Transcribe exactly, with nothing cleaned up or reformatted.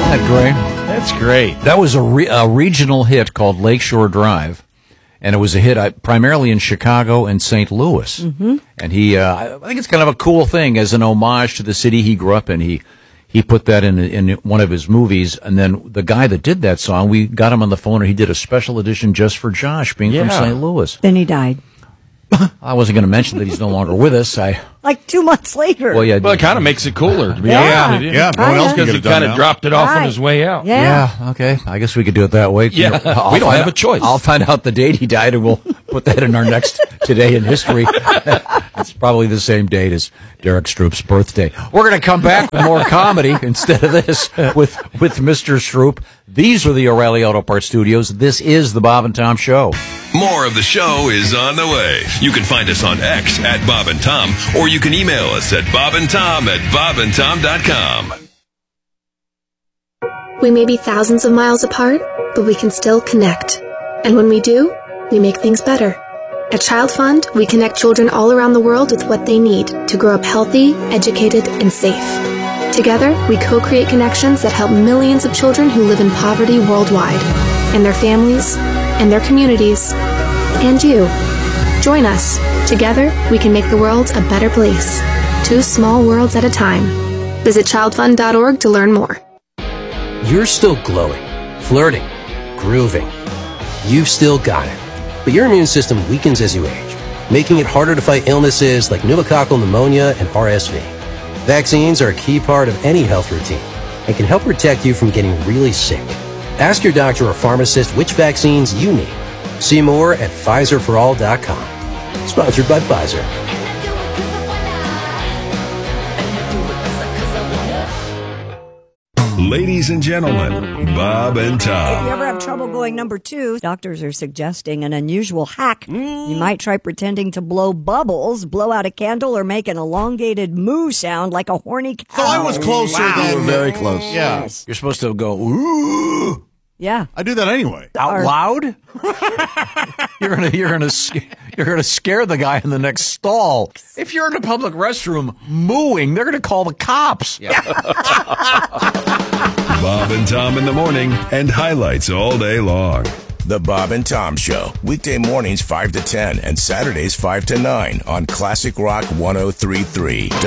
that great? That's great. That was a, re- a regional hit called Lakeshore Drive, and it was a hit uh, primarily in Chicago and Saint Louis. Mm-hmm. And he, uh, I think it's kind of a cool thing as an homage to the city he grew up in. He he put that in in one of his movies, and then the guy that did that song, we got him on the phone, and he did a special edition just for Josh, being Yeah. from Saint Louis. Then he died. I wasn't going to mention that he's no longer with us. I Like two months later. well, yeah, Well, it kind of makes it cooler, to be Yeah. honest with you. Yeah, no one Oh, else yeah. can Because get he it done kind of now. dropped it off on Right. his way out. Yeah. Yeah, okay. I guess we could do it that way. Yeah. You know, I'll We don't find have a out- choice. I'll find out the date he died, and we'll put that in our next Today in History. It's probably the same date as Derek Stroop's birthday. We're going to come back with more comedy instead of this with, with Mister Stroop. These are the O'Reilly Auto Parts Studios. This is the Bob and Tom Show. More of the show is on the way. You can find us on X at Bob and Tom, or you can email us at bobandtom at bobandtom dot com. We may be thousands of miles apart, but we can still connect. And when we do, we make things better. At Child Fund, we connect children all around the world with what they need to grow up healthy, educated, and safe. Together, we co-create connections that help millions of children who live in poverty worldwide, and their families, and their communities, and you. Join us. Together, we can make the world a better place. Two small worlds at a time. Visit child fund dot org to learn more. You're still glowing, flirting, grooving. You've still got it. But your immune system weakens as you age, making it harder to fight illnesses like pneumococcal pneumonia and R S V. Vaccines are a key part of any health routine and can help protect you from getting really sick. Ask your doctor or pharmacist which vaccines you need. See more at Pfizer for all dot com. Sponsored by Pfizer. Ladies and gentlemen, Bob and If you Tom. ever have trouble going number two, doctors are suggesting an unusual hack. You might try pretending to blow bubbles, blow out a candle, or make an elongated moo sound like a horny cow. So I was closer You were than very close. Yeah. Yes. You're supposed to go, ooh, Yeah. I do that anyway. out Or- loud. You're gonna, you're gonna, sc- you're gonna scare the guy in the next stall. If you're in a public restroom mooing, they're gonna call the cops. Bob and Tom in the morning and highlights all day long. The Bob and Tom Show, weekday mornings five to ten and Saturdays five to nine on Classic Rock one oh three point three.